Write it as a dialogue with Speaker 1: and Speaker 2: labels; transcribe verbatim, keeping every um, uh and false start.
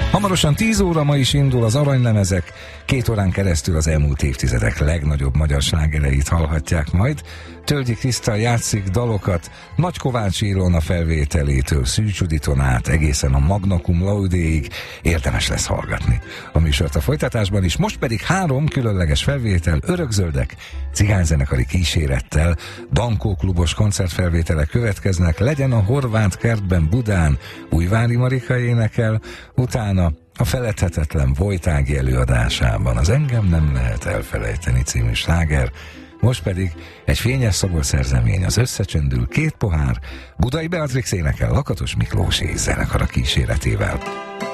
Speaker 1: Hamarosan tíz óra, ma is indul az Aranylemezek. Két órán keresztül az elmúlt évtizedek legnagyobb magyar slágereit hallhatják majd. Tölgyi Krisztál játszik dalokat Nagy Kovács Ilona felvételétől Szűcs Juditon át egészen a Magna Cum Laudeig. Érdemes lesz hallgatni a műsort a folytatásban is. Most pedig három különleges felvétel, Örökzöldek, cigányzenekari kísérettel, Dankó klubos koncertfelvételek következnek, Legyen a Horváth kertben Budán, Újvári Marika énekel, utána a Feledhetetlen Vojtági előadásában az Engem nem lehet elfelejteni című sláger, most pedig egy fényes szoborszerzemény, az Összecsöndül két pohár, Budai Beatrix énekel Lakatos Miklós zenekara kíséretével.